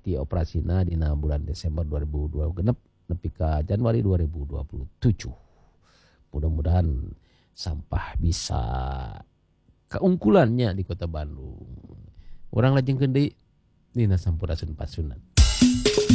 ti operasina dina bulan Desember 2020 genep nepi ka Januari 2027. Mudah-mudahan sampah bisa keungkulannya di Kota Bandung. Orang lajengkeun deui dina Sampurasun Pasundan.